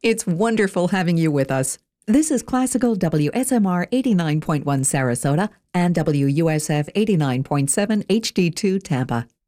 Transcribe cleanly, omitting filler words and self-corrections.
It's wonderful having you with us. This is Classical WSMR 89.1 Sarasota and WUSF 89.7 HD2 Tampa.